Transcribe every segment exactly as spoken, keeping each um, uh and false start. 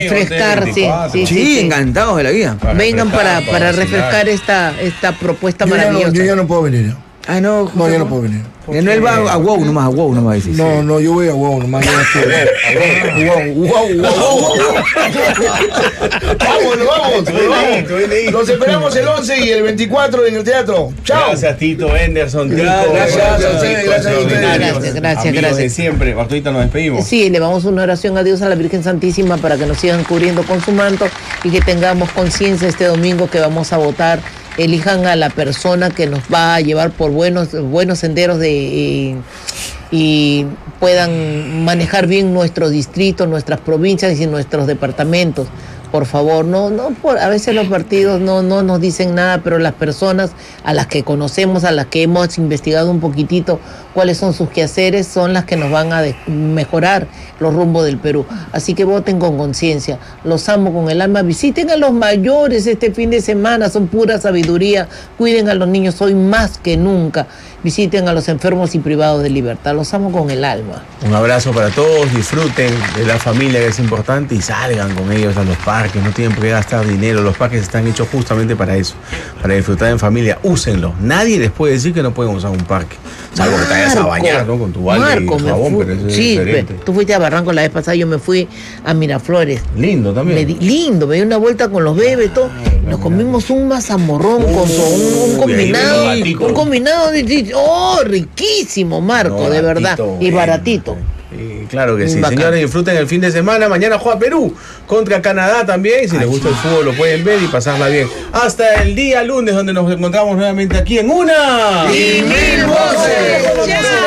refrescar, sí, sí, sí, sí, sí. encantados de la vida. Para Vengan para, para, para refrescar esta, esta propuesta yo maravillosa. Ya no, yo ya no puedo venir. Ah, no, no, yo no puedo venir. No, él va a WOW nomás, a WOW nomás. Dice, no, sí. no, yo voy a WOW nomás. WOW, WOW, WOW. Vamos, vamos, vamos. Los esperamos el once y el veinticuatro en el teatro. Chao. Gracias, Tito, Anderson. Gracias, gracias a ustedes, gracias a ustedes. Gracias, gracias, Amigos gracias. de siempre. Bartolita, nos despedimos. Sí, le vamos una oración a Dios, a la Virgen Santísima, para que nos sigan cubriendo con su manto y que tengamos conciencia este domingo que vamos a votar. Elijan a la persona que nos va a llevar por buenos, buenos senderos de, y, y puedan manejar bien nuestros distritos, nuestras provincias y nuestros departamentos. Por favor, no, no, por, a veces los partidos no, no nos dicen nada, pero las personas a las que conocemos, a las que hemos investigado un poquitito cuáles son sus quehaceres, son las que nos van a de, mejorar los rumbos del Perú. Así que voten con conciencia, los amo con el alma, visiten a los mayores este fin de semana, son pura sabiduría, cuiden a los niños hoy más que nunca, visiten a los enfermos y privados de libertad, los amo con el alma. Un abrazo para todos, disfruten de la familia que es importante y salgan con ellos a los parques, no tienen por qué gastar dinero, los parques están hechos justamente para eso, para disfrutar en familia, úsenlos, nadie les puede decir que no pueden usar un parque, salvo que te vayas a bañar, ¿no? Con tu balde Marco, y jabón, fui, pero eso es sí, diferente. tú fuiste a Barranco la vez pasada, yo me fui a Miraflores. Lindo también. Me di, lindo, me di una vuelta con los bebés, todo. Nos comimos un mazamorrón uh, con su, un, un combinado, un combinado de, oh, riquísimo, Marco, no, de verdad, y baratito. Y claro que sí, Bacán. Señores, disfruten el fin de semana. Mañana juega Perú contra Canadá también. Si Ay, les gusta el fútbol lo pueden ver y pasarla bien. Hasta el día lunes, donde nos encontramos nuevamente aquí en Una y Mil Voces.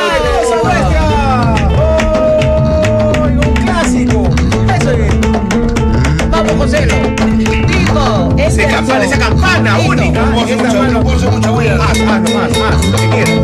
Un clásico. Eso es. Vamos, José. Digo, esa campana, esa campana única. No puedo hacer mucha bulla. Más, más, más, más, lo que quieras.